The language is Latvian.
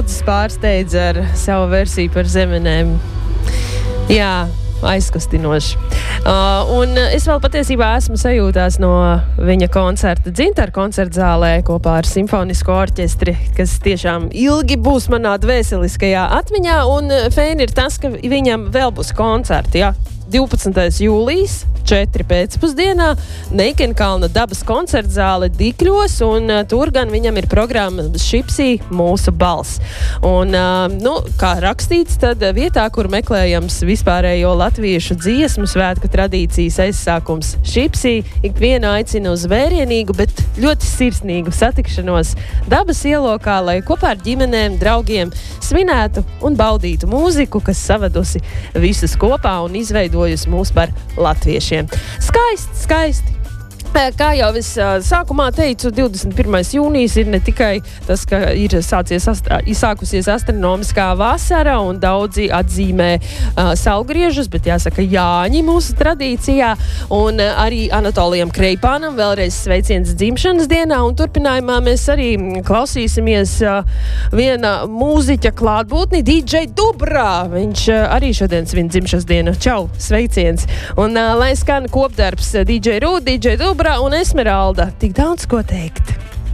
daudzas pārsteidz ar savu versiju par zemenēm. Jā, aizkustinoši. Un es vēl patiesībā esmu sajūtās no viņa koncerta Dzintara koncertzālē kopā ar simfonisko orķestri, kas tiešām ilgi būs manā dvēseliskajā atmiņā, un fēni ir tas, ka viņam vēl būs koncerti, jā. 12. jūlijas, 4 pēcpusdienā, Neikenkalna dabas koncertzāle Dikļos, un tur gan viņam ir programma Šipsī mūsu balss. Un, kā rakstīts, tad vietā, kur meklējams vispārējo latviešu dziesmu svētku tradīcijas aizsākums Šipsī, ikviena aicina uz vērienīgu, bet ļoti sirsnīgu satikšanos dabas ielokā, lai kopā ar ģimenēm, draugiem svinētu un baudītu mūziku, kas savadusi visus kopā un izveidojusi mūs par latviešiem. Skaisti, skaisti! Kā jau es sākumā teicu, 21. jūnijas ir ne tikai tas, ka ir sākusies astronomiskā vasara un daudzi atzīmē saulgriežus, bet jāsaka Jāņi mūsu tradīcijā, un arī Anatolijam Kreipānam vēlreiz sveiciens dzimšanas dienā, un turpinājumā mēs arī klausīsimies viena mūziķa klātbūtni DJ Dubrā. Viņš arī šodien svin dzimšanas dienu. Čau, sveiciens! Un lai skan kopdarbs DJ Rūd, DJ Dubrā un Esmeralda. Tik daudz ko teikt.